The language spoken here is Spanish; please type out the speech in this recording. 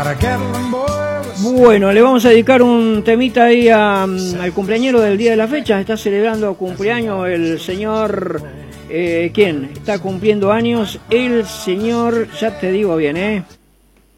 Bueno, le vamos a dedicar un temita ahí al cumpleañero del día de la fecha. Está celebrando cumpleaños el señor... ¿quién? Está cumpliendo años el señor... Ya te digo bien,